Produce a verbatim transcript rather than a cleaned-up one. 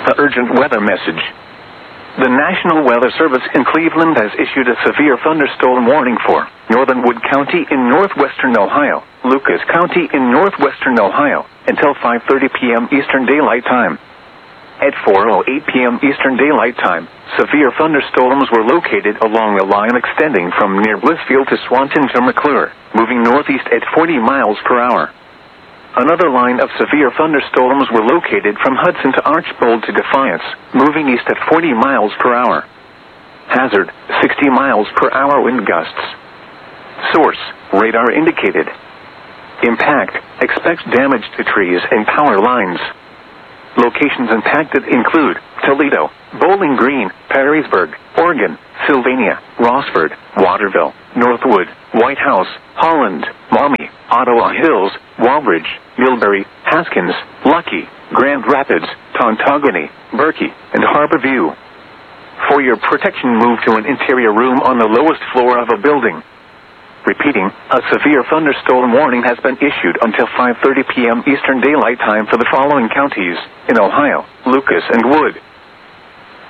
The urgent weather message. The National Weather Service in Cleveland has issued a severe thunderstorm warning for northern Wood County in northwestern Ohio, Lucas County in northwestern Ohio, until five thirty p.m. Eastern Daylight Time. At four oh eight p.m. Eastern Daylight Time, severe thunderstorms were located along the line extending from near Blissfield to Swanton to McClure, moving northeast at forty miles per hour. Another line of severe thunderstorms were located from Hudson to Archbold to Defiance, moving east at forty miles per hour. Hazard, sixty miles per hour wind gusts. Source, radar indicated. Impact, expects damage to trees and power lines. Locations impacted include Toledo, Bowling Green, Perrysburg, Oregon, Sylvania, Rossford, Waterville, Northwood, White House, Holland, Maumee, Ottawa Hills, Walbridge, Millbury, Haskins, Lucky, Grand Rapids, Tontogany, Berkey, and Harborview. For your protection, move to an interior room on the lowest floor of a building. Repeating, a severe thunderstorm warning has been issued until five thirty p.m. Eastern Daylight Time for the following counties in Ohio, Lucas and Wood.